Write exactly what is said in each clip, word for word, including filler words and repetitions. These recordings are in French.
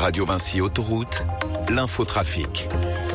Radio Vinci Autoroute, l'infotrafic.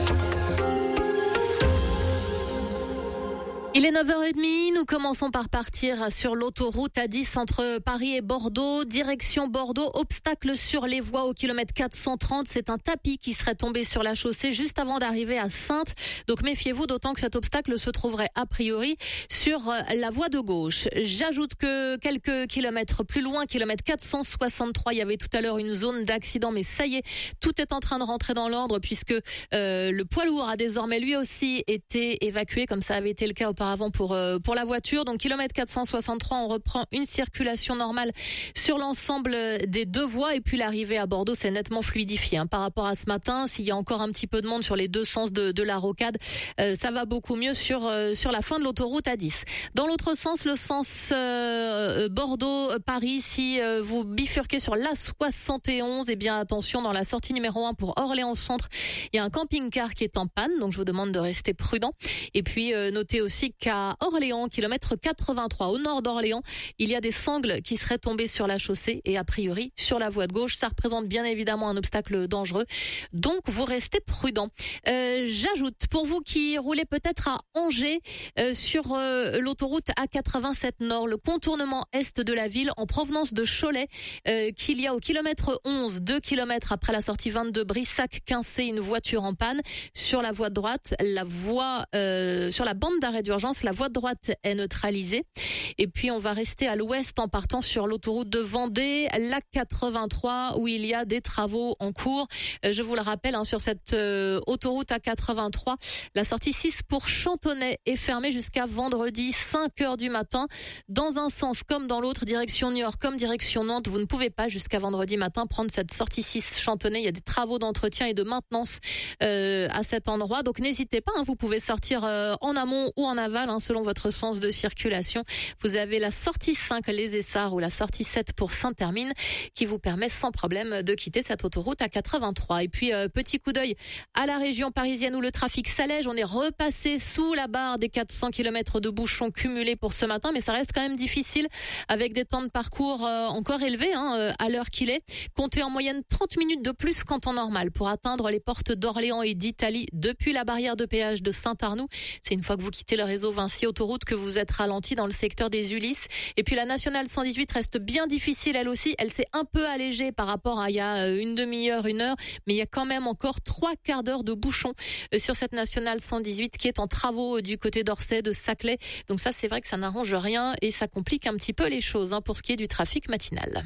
Il est neuf heures trente, nous commençons par partir sur l'autoroute A dix entre Paris et Bordeaux, direction Bordeaux, obstacle sur les voies au kilomètre quatre cent trente, c'est un tapis qui serait tombé sur la chaussée juste avant d'arriver à Saintes, donc méfiez-vous d'autant que cet obstacle se trouverait a priori sur la voie de gauche. J'ajoute que quelques kilomètres plus loin, kilomètre quatre cent soixante-trois, il y avait tout à l'heure une zone d'accident, mais ça y est, tout est en train de rentrer dans l'ordre puisque euh, le poids lourd a désormais lui aussi été évacué comme ça avait été le cas auparavant. Avant pour euh, pour la voiture. Donc kilomètre quatre cent soixante-trois, on reprend une circulation normale sur l'ensemble des deux voies et puis l'arrivée à Bordeaux c'est nettement fluidifié hein, par rapport à ce matin. S'il y a encore un petit peu de monde sur les deux sens de, de la rocade, euh, ça va beaucoup mieux sur euh, sur la fin de l'autoroute A dix. Dans l'autre sens, le sens euh, Bordeaux-Paris, si euh, vous bifurquez sur l'A soixante et onze, eh bien attention, dans la sortie numéro un pour Orléans Centre, il y a un camping-car qui est en panne, donc je vous demande de rester prudent. Et puis euh, notez aussi qu'à Orléans, kilomètre quatre-vingt-trois, au nord d'Orléans, il y a des sangles qui seraient tombées sur la chaussée et a priori sur la voie de gauche. Ça représente bien évidemment un obstacle dangereux. Donc, vous restez prudent. Euh, j'ajoute, pour vous qui roulez peut-être à Angers, euh, sur euh, l'autoroute A quatre-vingt-sept Nord, le contournement est de la ville en provenance de Cholet, euh, qu'il y a au kilomètre onze, deux kilomètres après la sortie vingt-deux Brissac-Quincé, une voiture en panne. Sur la voie de droite, la voie, euh, sur la bande d'arrêt d'urgence, la voie de droite est neutralisée. Et puis on va rester à l'ouest en partant sur l'autoroute de Vendée, l'A quatre-vingt-trois, où il y a des travaux en cours. Euh, je vous le rappelle, hein, sur cette euh, autoroute A quatre-vingt-trois, la sortie six pour Chantonnay est fermée jusqu'à vendredi cinq heures du matin. Dans un sens comme dans l'autre, direction Niort comme direction Nantes, vous ne pouvez pas jusqu'à vendredi matin prendre cette sortie six Chantonnay. Il y a des travaux d'entretien et de maintenance euh, à cet endroit. Donc n'hésitez pas, hein, vous pouvez sortir euh, en amont ou en aval, hein, selon votre sens de circulation. Vous avez la sortie cinq Les Essarts ou la sortie sept pour Saint-Hermine qui vous permet sans problème de quitter cette autoroute à quatre-vingt-trois. Et puis euh, petit coup d'œil à la région parisienne où le trafic s'allège. On est repassé sous la barre des quatre cents kilomètres de bouchons cumulés pour ce matin, mais ça reste quand même difficile avec des temps de parcours euh, encore élevés hein, euh, à l'heure qu'il est. Comptez en moyenne trente minutes de plus qu'en temps normal pour atteindre les portes d'Orléans et d'Italie depuis la barrière de péage de Saint-Arnoux. C'est une fois que vous quittez le réseau Vinci Autoroute que vous êtes ralenti dans le secteur des Ulysses. Et puis la nationale cent dix-huit reste bien difficile elle aussi. Elle s'est un peu allégée par rapport à il y a une demi-heure, une heure, mais il y a quand même encore trois quarts d'heure de bouchons sur cette nationale cent dix-huit qui est en travaux du côté d'Orsay, de Saclay. Donc ça, c'est vrai que ça n'arrange rien et ça complique un petit peu les choses hein, pour ce qui est du trafic matinal.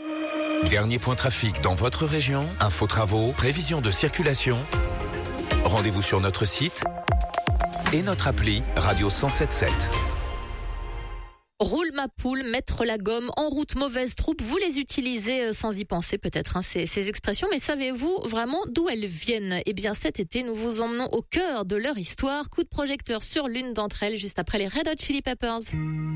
Dernier point trafic dans votre région, info travaux, prévision de circulation. Rendez-vous sur notre site et notre appli Radio cent sept sept. Roule ma poule, mettre la gomme, en route mauvaise troupe, vous les utilisez sans y penser peut-être, hein, ces, ces expressions, mais savez-vous vraiment d'où elles viennent? Eh bien cet été, nous vous emmenons au cœur de leur histoire. Coup de projecteur sur l'une d'entre elles, juste après les Red Hot Chili Peppers.